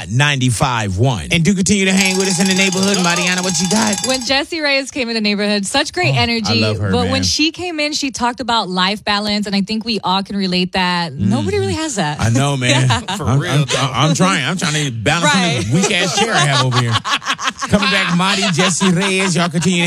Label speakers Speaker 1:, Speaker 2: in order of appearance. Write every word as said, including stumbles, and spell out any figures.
Speaker 1: ninety-five point one. And do continue to hang with us in the neighborhood. Mariana, what you got?
Speaker 2: When Jessie Reyes came in the neighborhood, such great oh, energy.
Speaker 1: I love her,
Speaker 2: but
Speaker 1: man.
Speaker 2: when she came in, she talked about life balance, and I think we all can relate that. Mm. Nobody really has that.
Speaker 1: I know, man.
Speaker 2: Yeah.
Speaker 1: For I'm, real. I'm, I'm, I'm trying. I'm trying to balance right. this weak ass chair I have over here. Coming back, Marty, Jessie Reyes. Y'all continue